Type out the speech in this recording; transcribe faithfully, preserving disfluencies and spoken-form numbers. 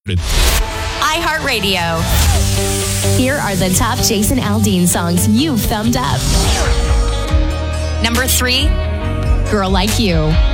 iHeartRadio. Here are the top Jason Aldean songs you've thumbed up. Number three, Girl Like You.